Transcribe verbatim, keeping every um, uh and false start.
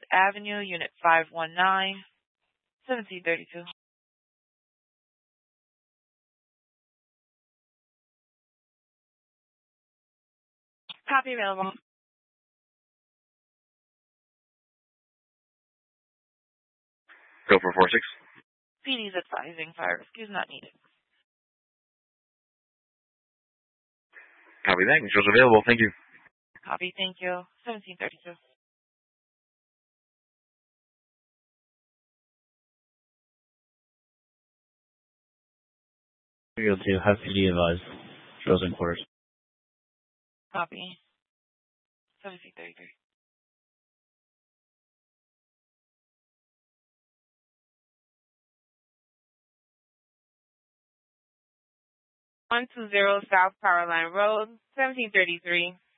Avenue, Unit five one nine, seventeen thirty-two. Copy available. Go for four six. P D's advising fire rescue is not needed. Copy that. Controls available. Thank you. Copy, thank you. seventeen thirty-two. three oh two, have P D advised. Shows in quarters. Copy. seventeen thirty-three. one two zero South Power Line Road, seventeen thirty-three.